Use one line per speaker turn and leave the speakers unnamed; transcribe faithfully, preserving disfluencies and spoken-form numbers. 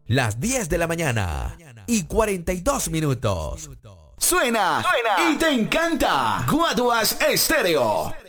Las diez de la mañana y cuarenta y dos minutos.
Suena, Suena y te encanta. Guaduas Estéreo.